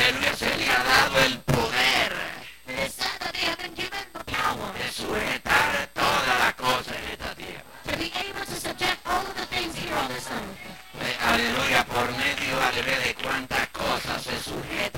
aleluya, se le ha dado el poder It is said that they have been given the power de sujetar todas las cosas en esta tierra. to be able to subject all of the things here on this earth. Aleluya, por medio, aleluya, de cuántas cosas se sujeta